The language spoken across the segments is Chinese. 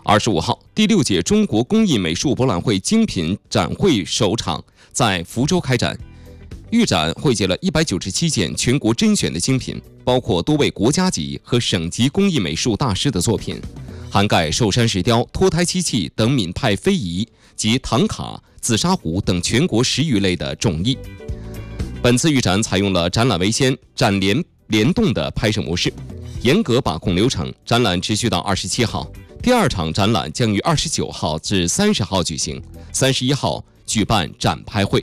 25号，第6届中国工艺美术博览会精品展会首场在福州开展。预展汇集了197件全国甄选的精品，包括多位国家级和省级工艺美术大师的作品，涵盖寿山石雕、脱胎漆器等闽派非遗及唐卡、紫砂壶等全国10余类的种艺。本次预展采用了展览为先、展联动的拍摄模式，严格把控流程。展览持续到27号，第2场展览将于29号至30号举行，31号举办展拍会。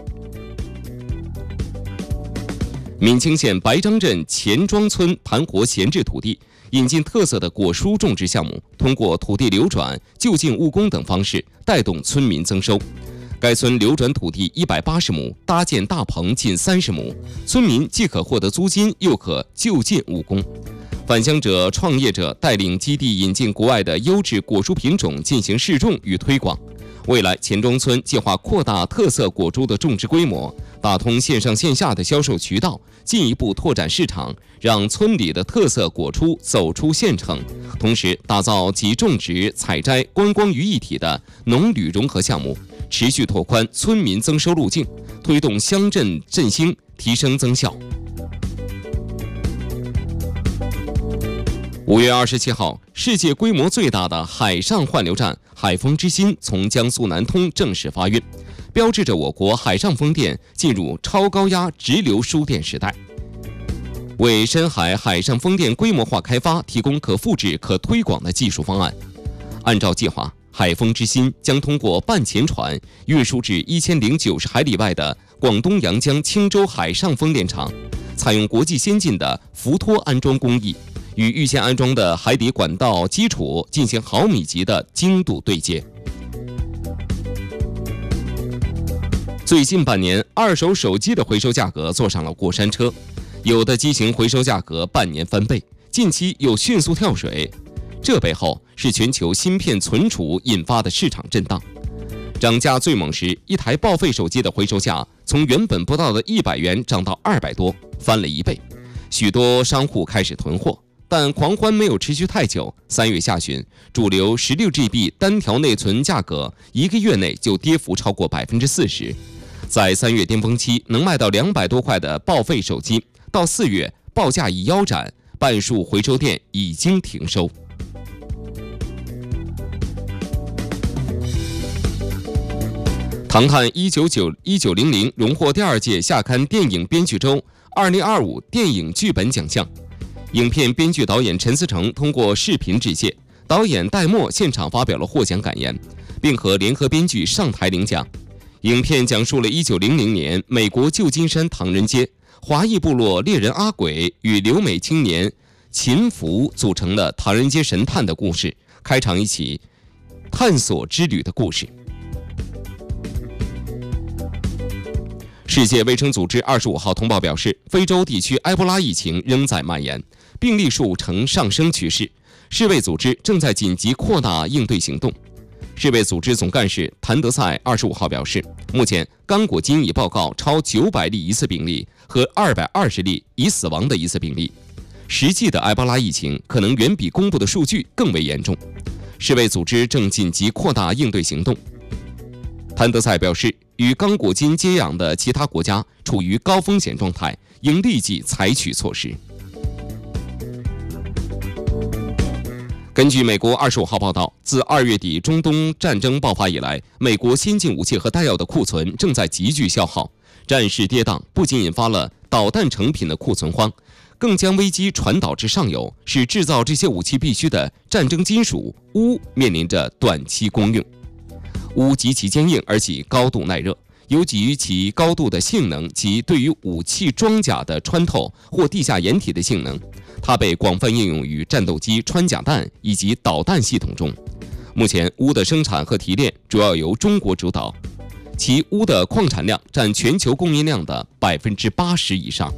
闽清县白张镇钱庄村盘活闲置土地，引进特色的果蔬种植项目，通过土地流转、就近务工等方式带动村民增收。该村流转土地180亩，搭建大棚近30亩，村民既可获得租金，又可就近务工。返乡者、创业者带领基地引进国外的优质果蔬品种进行试种与推广。未来，钱庄村计划扩大特色果蔬的种植规模，打通线上线下的销售渠道，进一步拓展市场，让村里的特色果蔬走出县城。同时，打造集种植、采摘、观光于一体的农旅融合项目，持续拓宽村民增收路径，推动乡镇振兴，提升增效。5月27号，世界规模最大的海上换流站海风之心从江苏南通正式发运，标志着我国海上风电进入超高压直流输电时代，为深海海上风电规模化开发提供可复制、可推广的技术方案。按照计划，海风之心将通过半潜船运输至1090海里外的广东阳江青州海上风电场，采用国际先进的浮托安装工艺，与预先安装的海底管道基础进行毫米级的精度对接。最近半年，二手手机的回收价格坐上了过山车，有的机型回收价格半年翻倍，近期又迅速跳水。这背后是全球芯片存储引发的市场震荡。涨价最猛时，一台报废手机的回收价从原本不到的100元涨到200多，翻了1倍。许多商户开始囤货。但狂欢没有持续太久，3月下旬，主流16GB 单条内存价格1个月内就跌幅超过40%。在3月巅峰期能卖到200多块的报废手机，到4月报价已腰斩，半数回收店已经停收。唐探1900荣获第2届夏刊电影编剧周2025电影剧本奖项。影片编剧导演陈思诚通过视频致谢，导演戴墨现场发表了获奖感言，并和联合编剧上台领奖。影片讲述了1900年美国旧金山唐人街华裔部落猎人阿鬼与留美青年秦福组成了唐人街神探的故事，开场一起探索之旅的故事。世界卫生组织25号通报表示，非洲地区埃博拉疫情仍在蔓延，病例数呈上升趋势，世卫组织正在紧急扩大应对行动。世卫组织总干事谭德赛25号表示，目前刚果金已报告超900例疑似病例和220例已死亡的疑似病例，实际的埃博拉疫情可能远比公布的数据更为严重。世卫组织正紧急扩大应对行动。谭德赛表示，与刚果金接壤的其他国家处于高风险状态，应立即采取措施。根据美国25号报道，自2月底中东战争爆发以来，美国先进武器和弹药的库存正在急剧消耗。战事跌宕不仅引发了导弹成品的库存荒，更将危机传导至上游，使制造这些武器必须的战争金属钨面临着短期供应。钨极其坚硬而且高度耐热，有基于其高度的性能及对于武器装甲的穿透或地下掩体的性能，它被广泛应用于战斗机、穿甲弹以及导弹系统中。目前钨的生产和提炼主要由中国主导，其钨的矿产量占全球供应量的80%以上。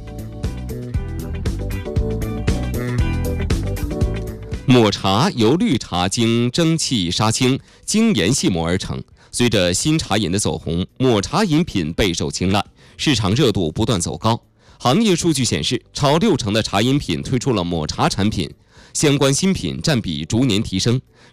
抹茶由绿茶经蒸汽杀青、精研细磨而成。随着新茶饮的走红，抹茶饮品备受青睐，市场热度不断走高。行业数据显示，超60%的茶饮品推出了抹茶产品，相关新品占比逐年提升。